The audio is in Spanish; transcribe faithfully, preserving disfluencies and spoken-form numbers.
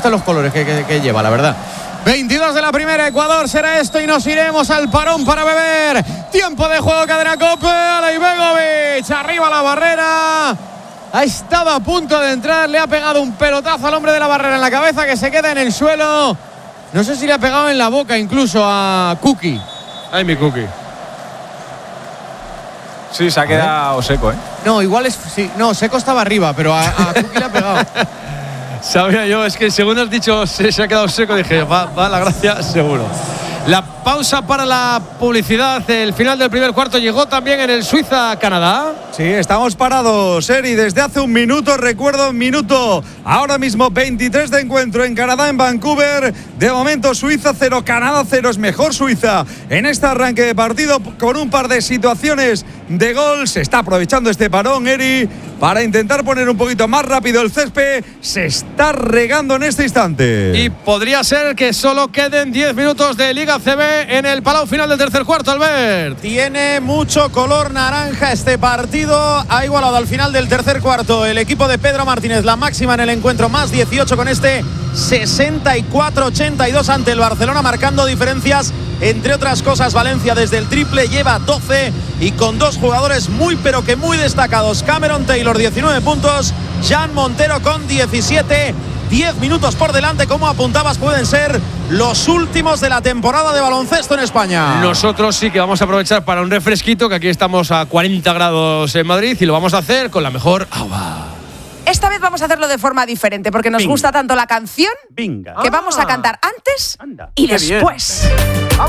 gustan los colores que, que, que lleva, la verdad. veintidós de la primera, Ecuador será esto y nos iremos al parón para beber. Tiempo de juego, Cadena Cope. Alej Begovic, arriba la barrera. Ha estado a punto de entrar, le ha pegado un pelotazo al hombre de la barrera en la cabeza que se queda en el suelo. No sé si le ha pegado en la boca incluso a Cookie. Ay, mi Cookie. Sí, se ha quedado seco, ¿eh? No, igual es... Sí, no, seco estaba arriba, pero a, a Cookie le ha pegado. Sabía yo, es que según has dicho se, se ha quedado seco, dije, va, va la gracia seguro. La pausa para la publicidad, el final del primer cuarto llegó también en el Suiza-Canadá. Sí, estamos parados, Eri, desde hace un minuto, recuerdo un minuto. Ahora mismo veintitrés de encuentro en Canadá, en Vancouver. De momento Suiza cero, Canadá cero, es mejor Suiza en este arranque de partido con un par de situaciones de gol. Se está aprovechando este parón, Eri, para intentar poner un poquito más rápido el césped. Se está regando en este instante. Y podría ser que solo queden diez minutos de Liga C B en el Palau final del tercer cuarto, Albert. Tiene mucho color naranja este partido. Ha igualado al final del tercer cuarto el equipo de Pedro Martínez, la máxima en el encuentro, más dieciocho con este sesenta y cuatro ochenta y dos ante el Barcelona, marcando diferencias. Entre otras cosas, Valencia desde el triple lleva doce y con dos jugadores muy pero que muy destacados. Cameron Taylor, diecinueve puntos. Jan Montero con diecisiete. diez minutos por delante, como apuntabas, pueden ser los últimos de la temporada de baloncesto en España. Nosotros sí que vamos a aprovechar para un refresquito, que aquí estamos a cuarenta grados en Madrid y lo vamos a hacer con la mejor agua. Esta vez vamos a hacerlo de forma diferente porque nos Binga. gusta tanto la canción Binga. que vamos a cantar antes Anda, y qué bien. después. ¡Vamos!